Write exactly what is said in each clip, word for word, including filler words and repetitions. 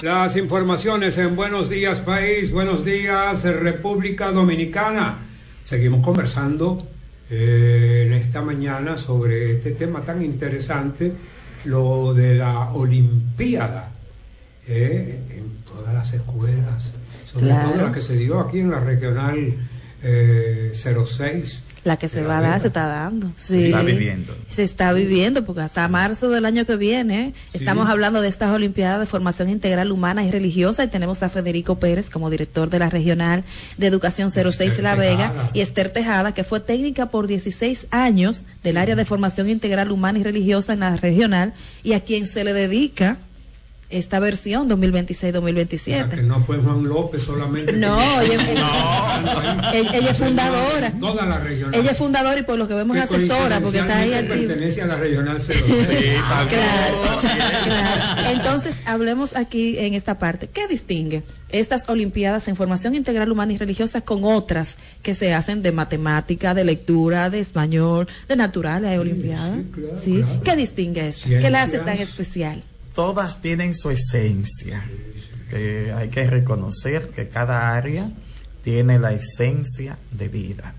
Las informaciones en Buenos Días País, Buenos Días República Dominicana. Seguimos conversando eh, en esta mañana sobre este tema tan interesante, lo de la Olimpiada eh, en todas las escuelas, sobre claro. todo la que se dio aquí en la regional eh, cero seis. La que se va a dar, se está dando. Sí. Se está viviendo. Se está viviendo, porque hasta marzo del año que viene sí. estamos hablando de estas Olimpiadas de Formación Integral Humana y Religiosa, y tenemos a Federico Pérez como director de la Regional de Educación cero seis La Vega, y Esther Tejada, que fue técnica por dieciséis años del área de Formación Integral Humana y Religiosa en la Regional, y a quien se le dedica esta versión dos mil veintiséis dos mil veintisiete. O sea, que no fue Juan López solamente. No, ella, no. Ella, ella es fundadora. Toda la regional. Ella es fundadora y por lo que vemos es asesora, porque está ahí activa. Pertenece a la regional cero seis. Sí, claro, claro. Entonces, hablemos aquí en esta parte. ¿Qué distingue estas Olimpiadas en Formación Integral Humana y Religiosa con otras que se hacen de matemática, de lectura, de español, de naturales? Hay Olimpiadas. Sí, claro, ¿sí? Claro. ¿Qué distingue esto? ¿Qué la hace tan especial? Todas tienen su esencia. Eh, hay que reconocer que cada área tiene la esencia de vida.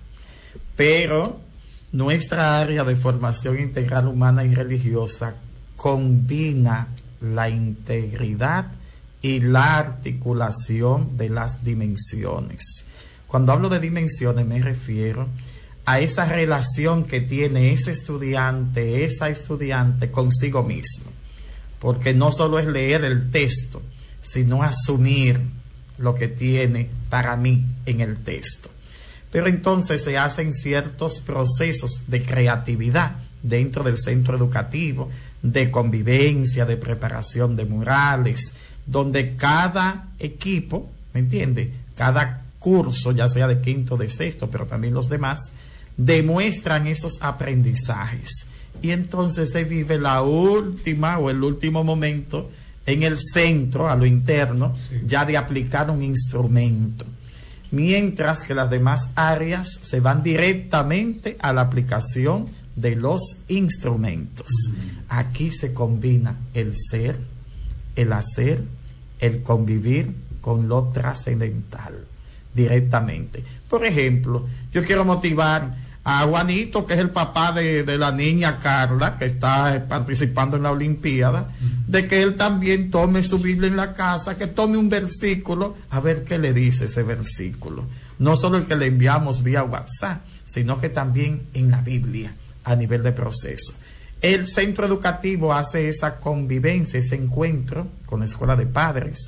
Pero nuestra área de formación integral humana y religiosa combina la integridad y la articulación de las dimensiones. Cuando hablo de dimensiones me refiero a esa relación que tiene ese estudiante, esa estudiante consigo mismo. Porque no solo es leer el texto, sino asumir lo que tiene para mí en el texto. Pero entonces se hacen ciertos procesos de creatividad dentro del centro educativo, de convivencia, de preparación de murales, donde cada equipo, ¿me entiende? Cada curso, ya sea de quinto, de sexto, pero también los demás, demuestran esos aprendizajes. Y entonces se vive la última o el último momento en el centro, a lo interno, sí. ya de aplicar un instrumento. Mientras que las demás áreas se van directamente a la aplicación de los instrumentos. Uh-huh. Aquí se combina el ser, el hacer, el convivir con lo trascendental, directamente. Por ejemplo, yo quiero motivar a Juanito, que es el papá de, de la niña Carla, que está participando en la Olimpiada, uh-huh. de que él también tome su Biblia en la casa, que tome un versículo, a ver qué le dice ese versículo. No solo el que le enviamos vía WhatsApp, sino que también en la Biblia, a nivel de proceso. El centro educativo hace esa convivencia, ese encuentro con la escuela de padres,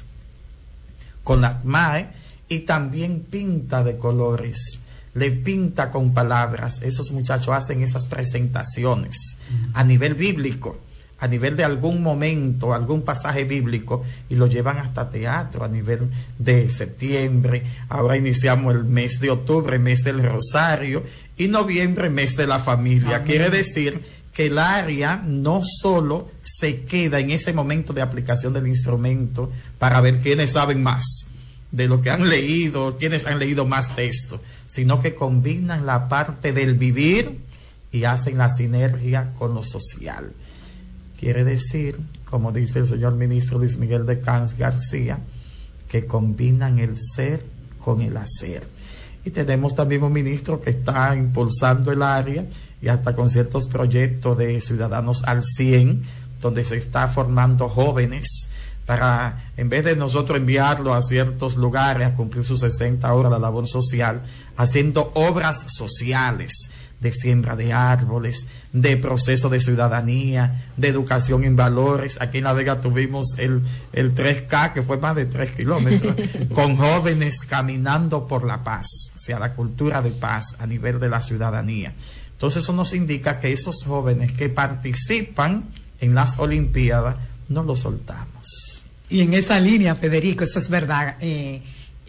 con la M A E, y también pinta de colores. Le pinta con palabras. Esos muchachos hacen esas presentaciones uh-huh. a nivel bíblico, a nivel de algún momento, algún pasaje bíblico, y lo llevan hasta teatro a nivel de septiembre. Ahora iniciamos el mes de octubre, mes del Rosario, y noviembre, mes de la familia. Amén. Quiere decir que el área no solo se queda en ese momento de aplicación del instrumento para ver quiénes saben más de lo que han leído, quienes han leído más texto, sino que combinan la parte del vivir y hacen la sinergia con lo social. Quiere decir, como dice el señor ministro Luis Miguel de Camps García, que combinan el ser con el hacer. Y tenemos también un ministro que está impulsando el área y hasta con ciertos proyectos de Ciudadanos al cien, donde se está formando jóvenes para, en vez de nosotros enviarlo a ciertos lugares a cumplir sus sesenta horas de labor social, haciendo obras sociales de siembra de árboles, de proceso de ciudadanía, de educación en valores. Aquí en La Vega tuvimos el, el tres K, que fue más de tres kilómetros, con jóvenes caminando por la paz, o sea, la cultura de paz a nivel de la ciudadanía. Entonces eso nos indica que esos jóvenes que participan en las Olimpiadas no los soltamos. Y en esa línea, Federico, eso es verdad, eh,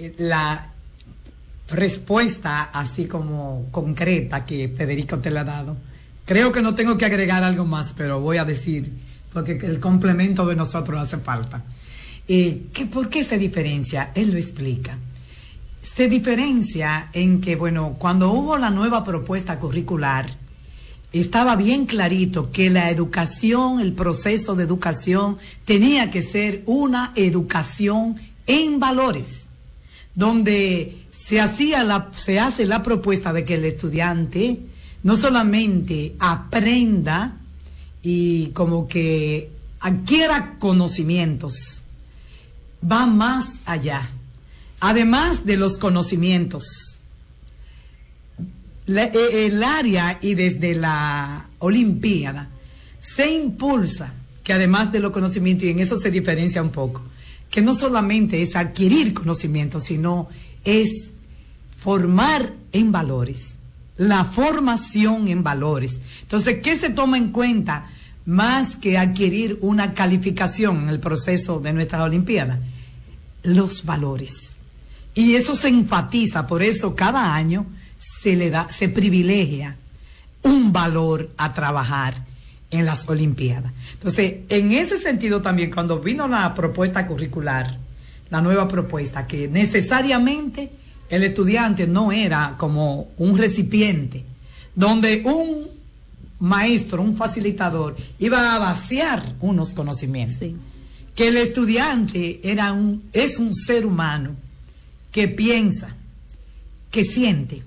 la respuesta así como concreta que Federico te la ha dado, creo que no tengo que agregar algo más, pero voy a decir, porque el complemento de nosotros hace falta. Eh, ¿qué, ¿Por qué se diferencia? Él lo explica. Se diferencia en que, bueno, cuando hubo la nueva propuesta curricular, estaba bien clarito que la educación, el proceso de educación, tenía que ser una educación en valores, donde se hacía la, se hace la propuesta de que el estudiante no solamente aprenda y como que adquiera conocimientos, va más allá. Además de los conocimientos, la, el área y desde la Olimpiada se impulsa que además de los conocimientos, y en eso se diferencia un poco, que no solamente es adquirir conocimientos, sino es formar en valores, la formación en valores. Entonces, ¿qué se toma en cuenta más que adquirir una calificación en el proceso de nuestra Olimpiada? Los valores. Y eso se enfatiza, por eso cada año se le da, se privilegia un valor a trabajar en las Olimpiadas. Entonces, en ese sentido también, cuando vino la propuesta curricular, la nueva propuesta, que necesariamente el estudiante no era como un recipiente, donde un maestro, un facilitador, iba a vaciar unos conocimientos. Sí. Que el estudiante era un, es un ser humano que piensa, que siente,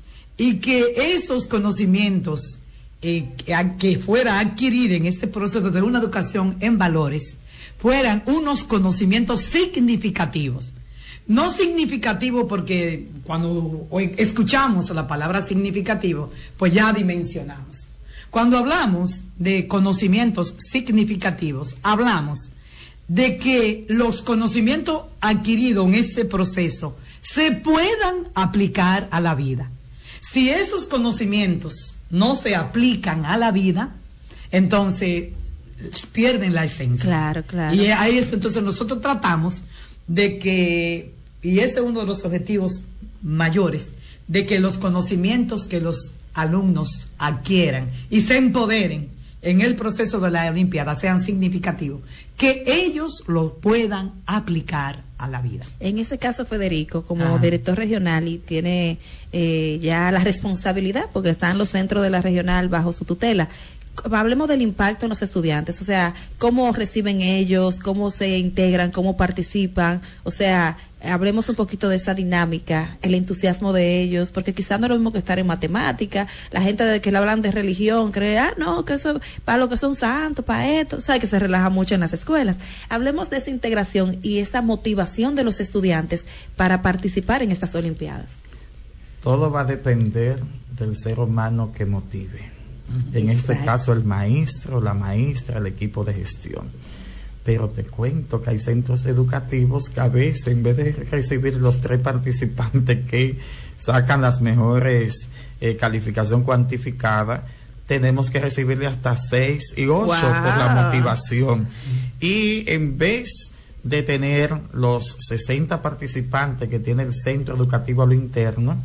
y que esos conocimientos eh, que, que fuera a adquirir en este proceso de una educación en valores, fueran unos conocimientos significativos. No significativo porque cuando escuchamos la palabra significativo, pues ya dimensionamos. Cuando hablamos de conocimientos significativos, hablamos de que los conocimientos adquiridos en ese proceso se puedan aplicar a la vida. Si esos conocimientos no se aplican a la vida, entonces pierden la esencia. Claro, claro. Y ahí es, entonces nosotros tratamos de que, y ese es uno de los objetivos mayores, de que los conocimientos que los alumnos adquieran y se empoderen en el proceso de la Olimpiada sean significativos, que ellos los puedan aplicar a la vida. En ese caso, Federico, como Ajá. director regional y tiene eh, ya la responsabilidad, porque están los centros de la regional bajo su tutela, hablemos del impacto en los estudiantes, o sea, cómo reciben ellos, cómo se integran, cómo participan, o sea, hablemos un poquito de esa dinámica, el entusiasmo de ellos, porque quizás no es lo mismo que estar en matemática, la gente de que le hablan de religión cree, ah, no, que eso para lo que son santos, para esto, o sea, que se relaja mucho en las escuelas. Hablemos de esa integración y esa motivación de los estudiantes para participar en estas Olimpiadas. Todo va a depender del ser humano que motive. En Exacto. este caso el maestro, la maestra, el equipo de gestión. Pero te cuento que hay centros educativos que a veces, en vez de recibir los tres participantes que sacan las mejores eh, calificación cuantificada, tenemos que recibirle hasta seis y ocho wow. por la motivación. Y en vez de tener los sesenta participantes que tiene el centro educativo a lo interno,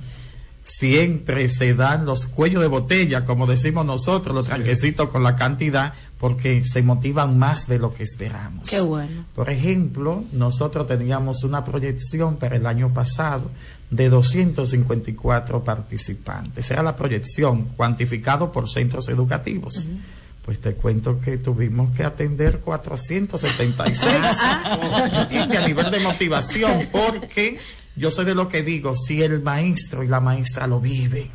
siempre se dan los cuellos de botella, como decimos nosotros, los tranquecitos con la cantidad, porque se motivan más de lo que esperamos. Qué bueno. Por ejemplo, nosotros teníamos una proyección para el año pasado de doscientos cincuenta y cuatro participantes. Era la proyección cuantificado por centros educativos. Uh-huh. Pues te cuento que tuvimos que atender cuatrocientos setenta y seis. ¿Entiendes? A nivel de motivación, porque yo soy de lo que digo, si el maestro y la maestra lo vive,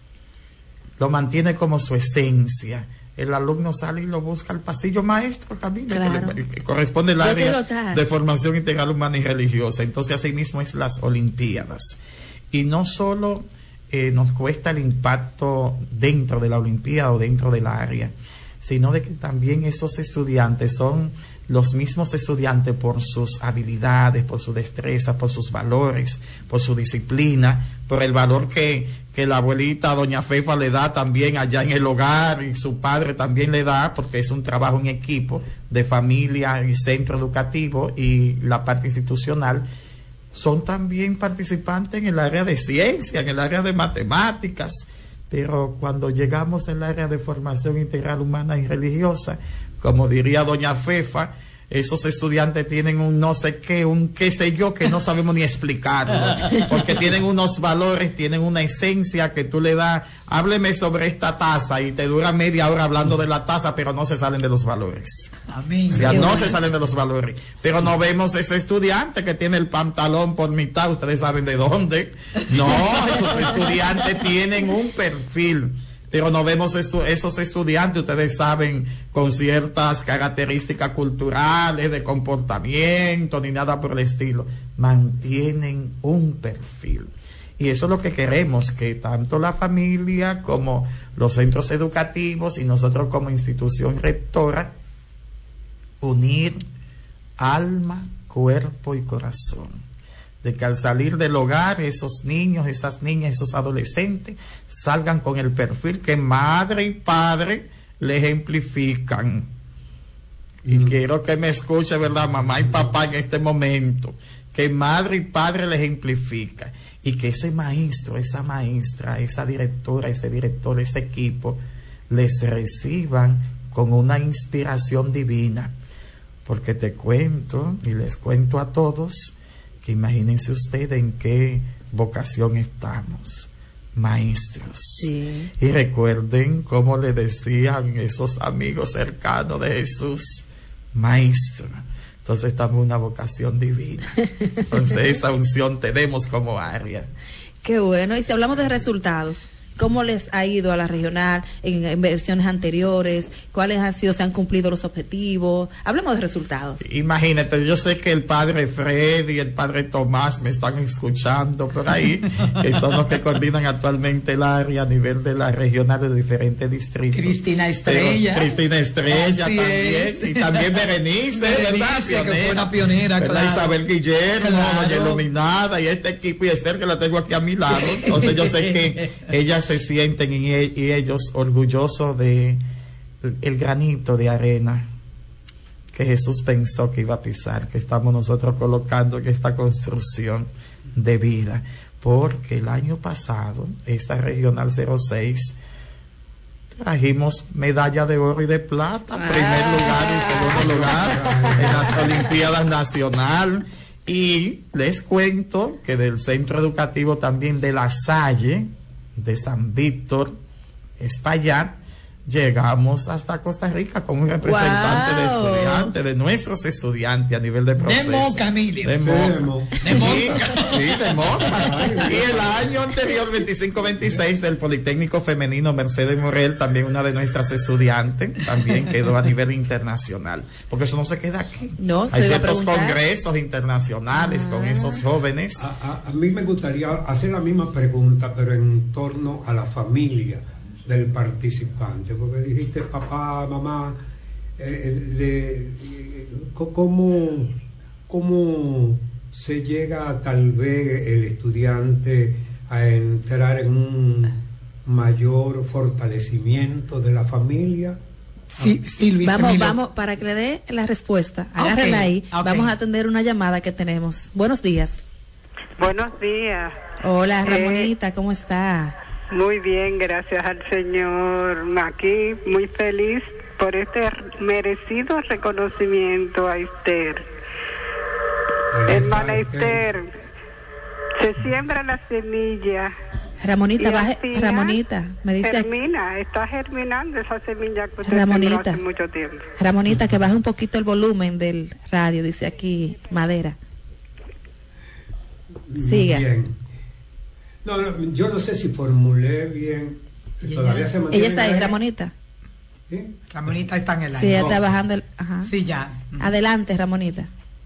lo mantiene como su esencia, el alumno sale y lo busca al pasillo, maestro, camina, claro. que, le, que corresponde al área de formación integral humana y religiosa. Entonces, así mismo es las Olimpiadas. Y no solo eh, nos cuesta el impacto dentro de la Olimpiada o dentro del área, sino de que también esos estudiantes son los mismos estudiantes por sus habilidades, por su destreza, por sus valores, por su disciplina, por el valor que, que la abuelita doña Fefa le da también allá en el hogar y su padre también le da, porque es un trabajo en equipo de familia y centro educativo y la parte institucional. Son también participantes en el área de ciencia, en el área de matemáticas, pero cuando llegamos al área de formación integral humana y religiosa, como diría doña Fefa, esos estudiantes tienen un no sé qué, un qué sé yo, que no sabemos ni explicarlo, porque tienen unos valores, tienen una esencia que tú le das, hábleme sobre esta taza y te dura media hora hablando de la taza, pero no se salen de los valores. Amén. O sea, no se salen de los valores. Pero no vemos ese estudiante que tiene el pantalón por mitad, ustedes saben de dónde. No, esos estudiantes tienen un perfil. Pero no vemos estu- esos estudiantes, ustedes saben, con ciertas características culturales, de comportamiento, ni nada por el estilo. Mantienen un perfil. Y eso es lo que queremos, que tanto la familia como los centros educativos y nosotros como institución rectora, unir alma, cuerpo y corazón. De que al salir del hogar, esos niños, esas niñas, esos adolescentes salgan con el perfil que madre y padre le ejemplifican. Y mm. quiero que me escuche, ¿verdad? Mamá y papá en este momento, que madre y padre le ejemplifica. Y que ese maestro, esa maestra, esa directora, ese director, ese equipo, les reciban con una inspiración divina. Porque te cuento, y les cuento a todos, que imagínense ustedes en qué vocación estamos, maestros. Sí. Y recuerden cómo le decían esos amigos cercanos de Jesús, maestro. Entonces estamos en una vocación divina. Entonces esa unción tenemos como área. Qué bueno. Y si hablamos de resultados, ¿cómo les ha ido a la regional en, en versiones anteriores? ¿Cuáles han sido, se han cumplido los objetivos? Hablemos de resultados. Imagínate, yo sé que el padre Fred y el padre Tomás me están escuchando por ahí, que son los que coordinan actualmente el área a nivel de la regional de diferentes distritos. Cristina Estrella. Pero, Cristina Estrella Así también. es. Y también Berenice, Berenice, ¿verdad? Pionera, que fue una pionera, ¿verdad? claro. Isabel Guillermo, Claro. Doña Iluminada y este equipo y Esther que la tengo aquí a mi lado. Entonces yo sé que ellas se sienten y, y ellos orgullosos de el granito de arena que Jesús pensó que iba a pisar, que estamos nosotros colocando en esta construcción de vida, porque el año pasado esta regional cero seis trajimos medalla de oro y de plata, ah, primer lugar y segundo lugar en las Olimpiadas Nacional. Y les cuento que del centro educativo también de La Salle, de San Víctor, Espaillat, llegamos hasta Costa Rica con un representante wow. de estudiantes, de nuestros estudiantes a nivel de proceso. De Moca, Emilio. De Moca. De Moca. Sí, de Moca. Y el año anterior, veinticinco veintiséis, del Politécnico Femenino Mercedes Morel, también una de nuestras estudiantes, también quedó a nivel internacional. Porque eso no se queda aquí. No, hay ciertos congresos internacionales ah. con esos jóvenes. A, a, a mí me gustaría hacer la misma pregunta, pero en torno a la familia del participante, porque dijiste papá, mamá, eh, de, eh, ¿cómo, cómo se llega tal vez el estudiante a entrar en un mayor fortalecimiento de la familia? Sí, sí, Luis vamos, Emilio. vamos, para que le dé la respuesta, agárrenla okay, ahí, okay. Vamos a atender una llamada que tenemos. Buenos días. Buenos días. Hola, Ramonita, eh, ¿cómo está? Muy bien, gracias al Señor. Aquí muy feliz por este merecido reconocimiento a Esther. Hermana Esther, se siembra la semilla. Ramonita, baje, Ramonita, me dice. Germina, está germinando esa semilla que usted Ramonita, sembró hace mucho tiempo. Ramonita, que baje un poquito el volumen del radio, dice aquí Madera. Siga. Bien. No, no, yo no sé si formulé bien. Todavía se mantiene. Ella está ahí, Ramonita. ¿Sí? Ramonita está en el aire. Sí, ella está bajando el. Ajá. Sí, ya. Adelante, Ramonita.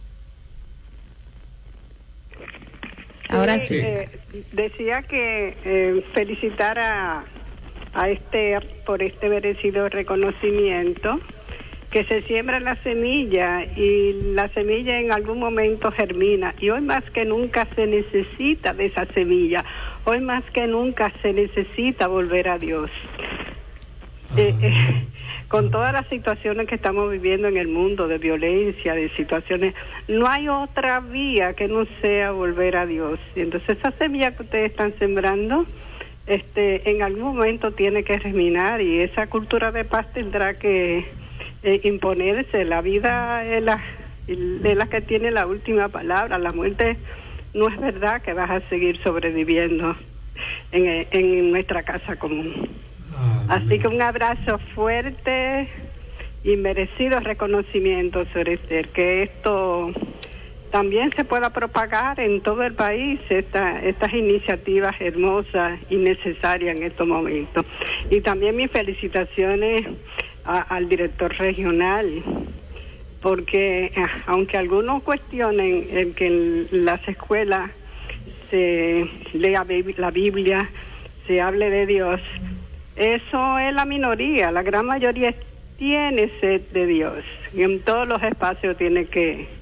Ahora sí. sí. Eh, decía que eh, felicitar a, a Esther por este merecido reconocimiento, que se siembra la semilla y la semilla en algún momento germina, y hoy más que nunca se necesita de esa semilla, hoy más que nunca se necesita volver a Dios. Eh, eh, con todas las situaciones que estamos viviendo en el mundo, de violencia, de situaciones, no hay otra vía que no sea volver a Dios. Y entonces esa semilla que ustedes están sembrando, este, en algún momento tiene que germinar, y esa cultura de paz tendrá que eh, imponerse. La vida es la, es la que tiene la última palabra. La muerte no es verdad que vas a seguir sobreviviendo en, en nuestra casa común. Ah, Así que un abrazo fuerte y merecido reconocimiento, señor Esther, que esto también se pueda propagar en todo el país, esta, estas iniciativas hermosas y necesarias en estos momentos. Y también mis felicitaciones a, al director regional, porque aunque algunos cuestionen el que en las escuelas se lea la Biblia, se hable de Dios, eso es la minoría. La gran mayoría tiene sed de Dios y en todos los espacios tiene que eh,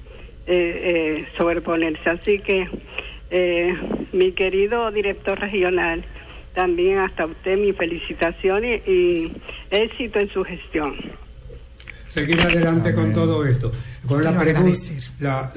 eh, sobreponerse. Así que eh, mi querido director regional, también hasta usted mis felicitaciones y éxito en su gestión. Seguir adelante Amén. Con todo esto. Con la pregunta, la,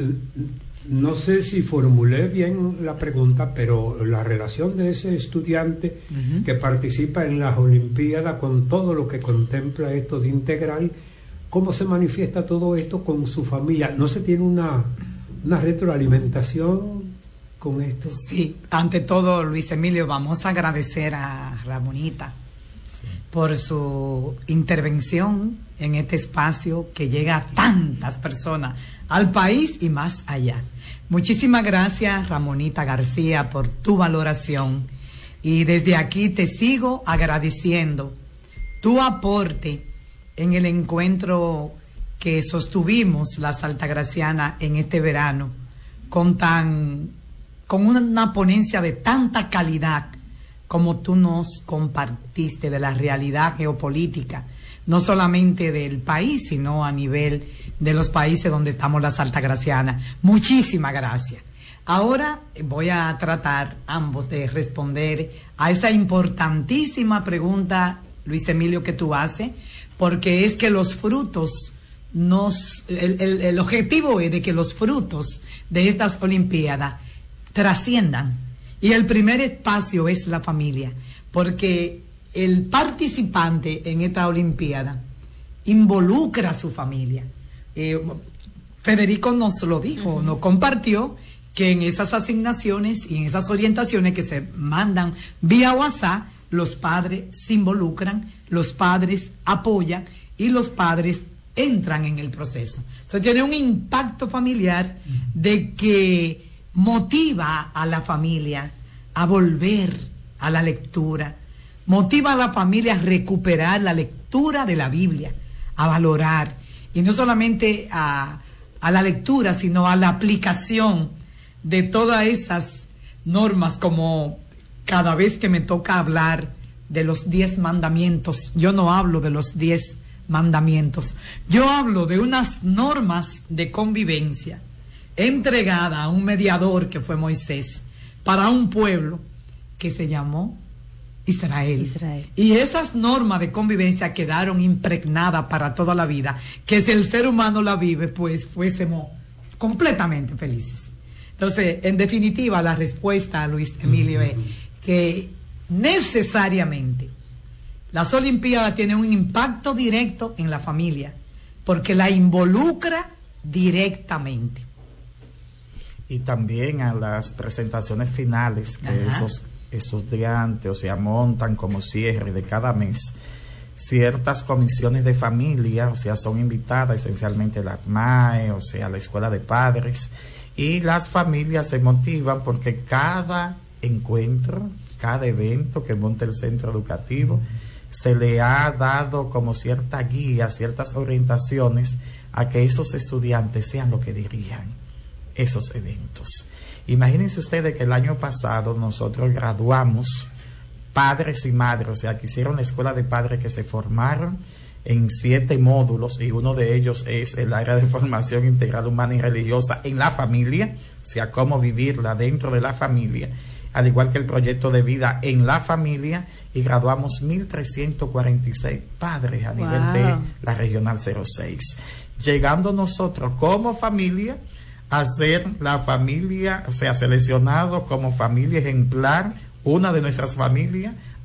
no sé si formulé bien la pregunta, pero la relación de ese estudiante uh-huh. que participa en las Olimpiadas con todo lo que contempla esto de integral, ¿cómo se manifiesta todo esto con su familia? ¿No se tiene una, una retroalimentación con esto? Sí, ante todo, Luis Emilio, vamos a agradecer a Ramonita sí. por su intervención en este espacio que llega a tantas personas, al país y más allá. Muchísimas gracias, Ramonita García, por tu valoración. Y desde aquí te sigo agradeciendo tu aporte en el encuentro que sostuvimos las Altagracianas en este verano, con tan, con una ponencia de tanta calidad como tú nos compartiste de la realidad geopolítica, no solamente del país, sino a nivel de los países donde estamos las Altagracianas. Muchísimas gracias. Ahora voy a tratar ambos de responder a esa importantísima pregunta, Luis Emilio, que tú haces, porque es que los frutos nos, el, el, el objetivo es de que los frutos de estas Olimpiadas trasciendan. Y el primer espacio es la familia, porque el participante en esta Olimpiada involucra a su familia. Eh, Federico nos lo dijo, uh-huh. nos compartió que en esas asignaciones y en esas orientaciones que se mandan vía WhatsApp, los padres se involucran, los padres apoyan y los padres entran en el proceso. Entonces tiene un impacto familiar de que motiva a la familia a volver a la lectura, motiva a la familia a recuperar la lectura de la Biblia, a valorar, y no solamente a, a la lectura, sino a la aplicación de todas esas normas, como cada vez que me toca hablar de los diez mandamientos, yo no hablo de los diez mandamientos, yo hablo de unas normas de convivencia entregada a un mediador que fue Moisés para un pueblo que se llamó Israel. Israel. Y esas normas de convivencia quedaron impregnadas para toda la vida, que si el ser humano la vive, pues fuésemos completamente felices. Entonces, en definitiva, la respuesta a Luis Emilio es que necesariamente las Olimpiadas tienen un impacto directo en la familia, porque la involucra directamente. Y también a las presentaciones finales que Ajá. esos estudiantes, o sea, montan como cierre de cada mes. Ciertas comisiones de familia, o sea, son invitadas esencialmente la M A E, o sea, la escuela de padres, y las familias se motivan porque cada encuentro, cada evento que monta el centro educativo, se le ha dado como cierta guía, ciertas orientaciones a que esos estudiantes sean lo que dirijan esos eventos. Imagínense ustedes que el año pasado nosotros graduamos padres y madres, o sea, que hicieron la escuela de padres, que se formaron en siete módulos, y uno de ellos es el área de formación integral humana y religiosa en la familia, o sea, cómo vivirla dentro de la familia, al igual que el proyecto de vida en la familia, y graduamos mil trescientos cuarenta y seis padres a nivel wow. de la regional cero seis, llegando nosotros como familia a ser la familia, o sea, seleccionado como familia ejemplar, una de nuestras familias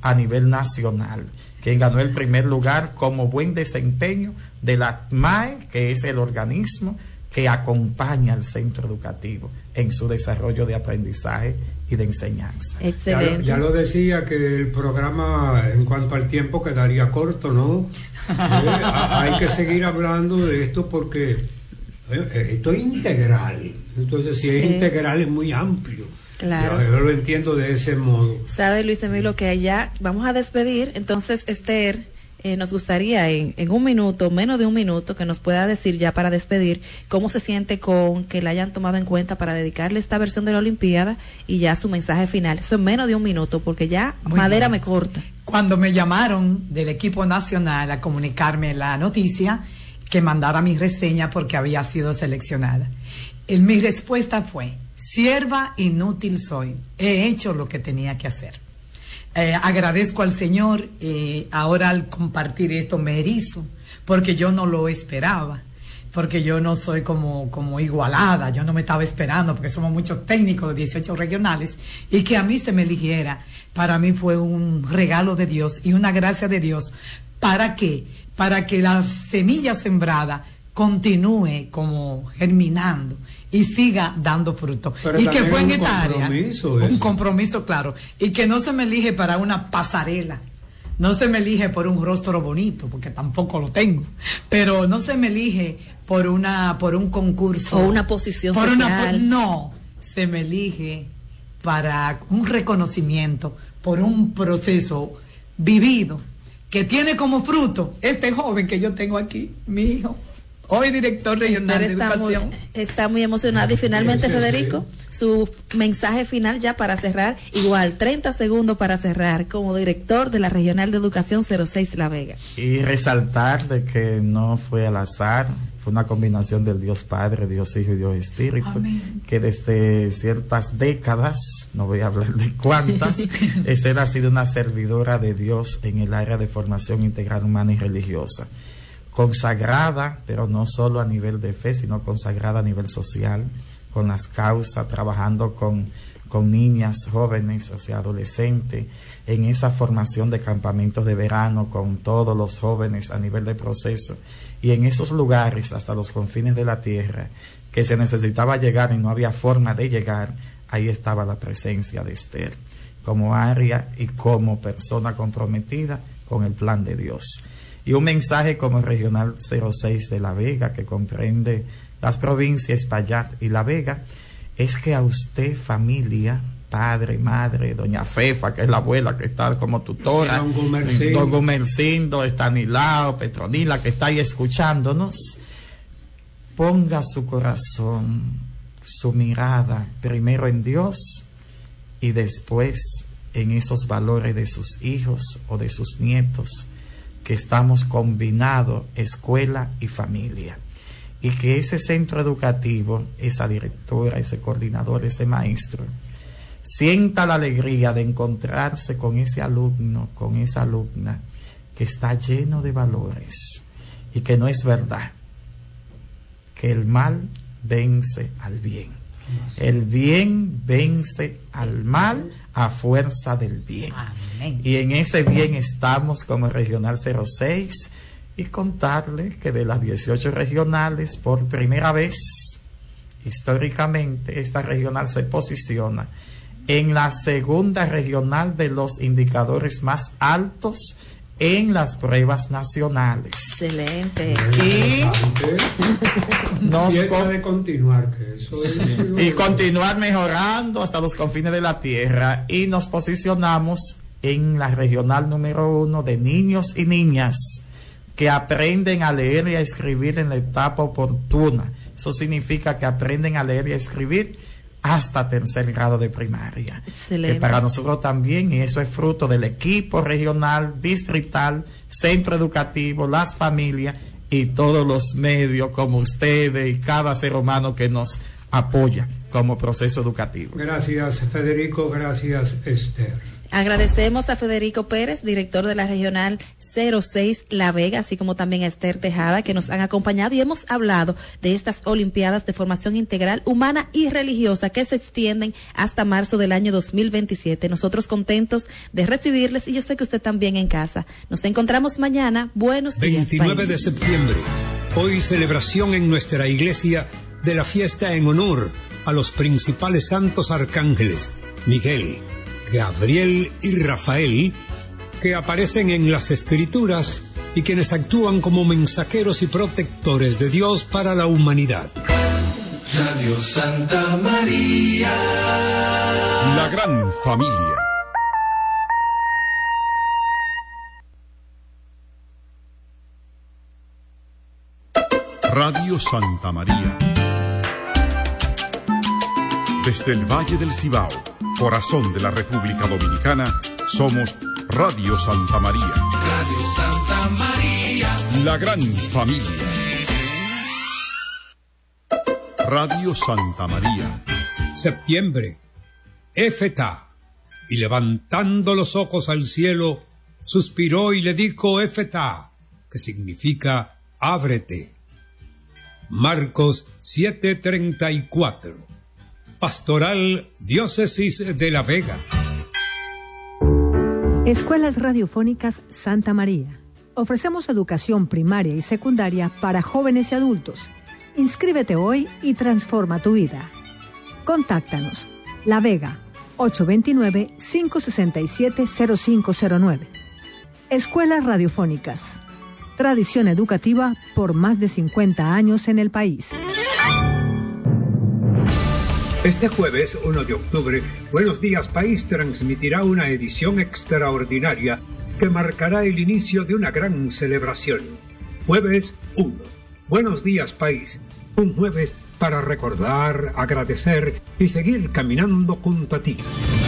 a nivel nacional, quien ganó el primer lugar como buen desempeño de la C M A E, que es el organismo que acompaña al centro educativo en su desarrollo de aprendizaje y de enseñanza. Excelente. Ya, ya lo decía que el programa en cuanto al tiempo quedaría corto, ¿no? Eh, hay que seguir hablando de esto porque eh, esto es integral. Entonces, si sí. es integral, es muy amplio. Claro. Yo, yo lo entiendo de ese modo. Sabe, Luis Emilio, que allá vamos a despedir. Entonces, Esther, eh, nos gustaría en, en un minuto, menos de un minuto, que nos pueda decir ya para despedir cómo se siente con que la hayan tomado en cuenta para dedicarle esta versión de la Olimpiada y ya su mensaje final. Eso en menos de un minuto, porque ya Muy madera bien. me corta. Cuando me llamaron del equipo nacional a comunicarme la noticia, que mandara mi reseña porque había sido seleccionada, el, mi respuesta fue: sierva inútil soy, he hecho lo que tenía que hacer. Eh, agradezco al Señor, eh, ahora al compartir esto me erizo, porque yo no lo esperaba, porque yo no soy como, como igualada, yo no me estaba esperando, porque somos muchos técnicos de dieciocho regionales, y que a mí se me eligiera, para mí fue un regalo de Dios y una gracia de Dios. ¿Para qué? Para que la semilla sembrada continúe como germinando y siga dando fruto. Pero y que fue en esta área eso. un compromiso, claro, y que no se me elige para una pasarela, no se me elige por un rostro bonito, porque tampoco lo tengo, pero no se me elige por una por un concurso o una posición por social. Una, no, se me elige para un reconocimiento por un proceso vivido que tiene como fruto este joven que yo tengo aquí, mi hijo, hoy director regional de está educación. Muy, está muy emocionada. Y finalmente, sí, sí, Federico, sí. su mensaje final ya para cerrar, igual, treinta segundos para cerrar, como director de la Regional de Educación cero seis La Vega. Y resaltar de que no fue al azar, fue una combinación del Dios Padre, Dios Hijo y Dios Espíritu, Amén. Que desde ciertas décadas, no voy a hablar de cuántas, Esther ha sido una servidora de Dios en el área de formación integral humana y religiosa. Consagrada, pero no solo a nivel de fe, sino consagrada a nivel social, con las causas, trabajando con, con niñas, jóvenes, o sea, adolescentes, en esa formación de campamentos de verano con todos los jóvenes a nivel de proceso, y en esos lugares, hasta los confines de la tierra, que se necesitaba llegar y no había forma de llegar, ahí estaba la presencia de Esther, como área y como persona comprometida con el plan de Dios. Y un mensaje como Regional cero seis de La Vega, que comprende las provincias Espaillat y La Vega, es que a usted, familia, padre, madre, doña Fefa, que es la abuela que está como tutora, Don Gumercindo, Don Gumercindo, Estanilao, Petronila, que está ahí escuchándonos, ponga su corazón, su mirada, primero en Dios y después en esos valores de sus hijos o de sus nietos, que estamos combinados escuela y familia, y que ese centro educativo, esa directora, ese coordinador, ese maestro, sienta la alegría de encontrarse con ese alumno, con esa alumna que está lleno de valores y que no es verdad que el mal vence al bien. El bien vence al mal a fuerza del bien. Amén. Y en ese bien estamos como Regional cero seis, y contarle que de las dieciocho regionales, por primera vez históricamente, esta regional se posiciona en la segunda regional de los indicadores más altos en las pruebas nacionales. Excelente. Y nos con... de continuar, que eso es... y continuar mejorando hasta los confines de la tierra, y nos posicionamos en la regional número uno de niños y niñas que aprenden a leer y a escribir en la etapa oportuna. Eso significa que aprenden a leer y a escribir hasta tercer grado de primaria. Excelente. Que para nosotros también, y eso es fruto del equipo regional, distrital, centro educativo, las familias y todos los medios como ustedes y cada ser humano que nos apoya como proceso educativo. Gracias, Federico. Gracias, Esther. Agradecemos a Federico Pérez, director de la Regional cero seis La Vega, así como también a Esther Tejada, que nos han acompañado y hemos hablado de estas Olimpiadas de Formación Integral Humana y Religiosa que se extienden hasta marzo del año dos mil veintisiete. Nosotros contentos de recibirles y yo sé que usted también en casa. Nos encontramos mañana. Buenos días, veintinueve país. de septiembre. Hoy celebración en nuestra iglesia de la fiesta en honor a los principales santos arcángeles, Miguel, Gabriel y Rafael, que aparecen en las Escrituras y quienes actúan como mensajeros y protectores de Dios para la humanidad. Radio Santa María. La gran familia. Radio Santa María. Desde el Valle del Cibao, corazón de la República Dominicana, somos Radio Santa María. Radio Santa María. La gran familia. Radio Santa María. Septiembre. Éfeta. Y levantando los ojos al cielo, suspiró y le dijo Éfeta, que significa ábrete. Marcos siete treinta y cuatro. Pastoral Diócesis de La Vega. Escuelas Radiofónicas Santa María. Ofrecemos educación primaria y secundaria para jóvenes y adultos. Inscríbete hoy y transforma tu vida. Contáctanos. La Vega, ocho dos nueve, cinco seis siete, cero cinco cero nueve. Escuelas Radiofónicas. Tradición educativa por más de cincuenta años en el país. Este jueves uno de octubre, Buenos Días País transmitirá una edición extraordinaria que marcará el inicio de una gran celebración. Jueves uno. Buenos Días País. Un jueves para recordar, agradecer y seguir caminando junto a ti.